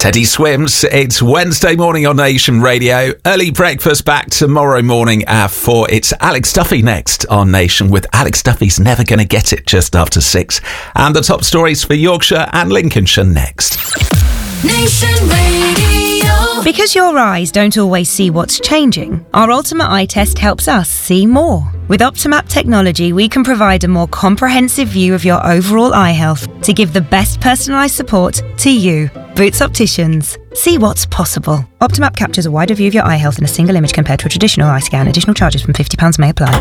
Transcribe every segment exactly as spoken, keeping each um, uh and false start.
Teddy Swims. It's Wednesday morning on Nation Radio. Early breakfast back tomorrow morning at four. It's Alex Duffy next on Nation with Alex Duffy's Never Gonna Get It just after six. And the top stories for Yorkshire and Lincolnshire next. Nation Radio. Because your eyes don't always see what's changing, our Ultimate Eye Test helps us see more. With Optimap technology, we can provide a more comprehensive view of your overall eye health to give the best personalised support to you. Boots Opticians. See what's possible. Optimap captures a wider view of your eye health in a single image compared to a traditional eye scan. Additional charges from fifty pounds may apply.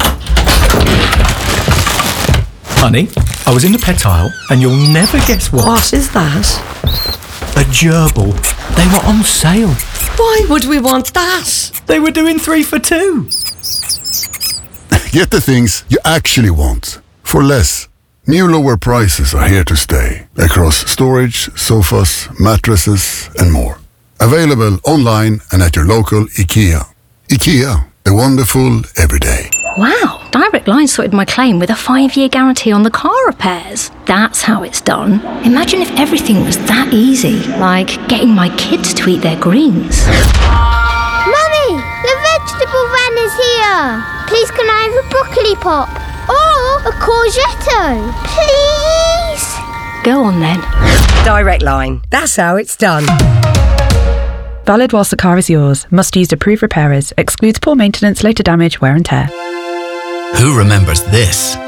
Honey, I was in the pet aisle and you'll never guess what. What is that? A gerbil. They were on sale. Why would we want that? They were doing three for two. Get the things you actually want for less. New lower prices are here to stay across storage, sofas, mattresses and more. Available online and at your local IKEA. IKEA, the wonderful everyday. Wow, Direct Line sorted my claim with a five-year guarantee on the car repairs. That's how it's done. Imagine if everything was that easy, like getting my kids to eat their greens. Mummy, the vegetable van is here. Please can I have a broccoli pop? Or a courgette? Please? Go on then. Direct Line. That's how it's done. Valid whilst the car is yours. Must use approved repairers. Excludes poor maintenance, later damage, wear and tear. Who remembers this?